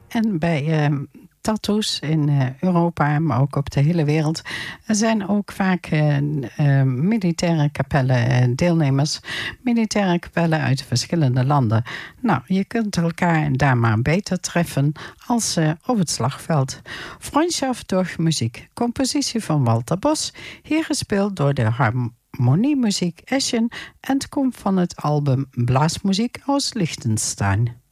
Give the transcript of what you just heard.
En bij tattoos in Europa, maar ook op de hele wereld, zijn ook vaak militaire kapellen deelnemers. Militaire kapellen uit verschillende landen. Nou, je kunt elkaar daar maar beter treffen als op het slagveld. Freundschaft door muziek. Compositie van Walter Bos. Hier gespeeld door de Harmoniemuziek Eschen en het komt van het album Blaasmuziek aus Liechtenstein.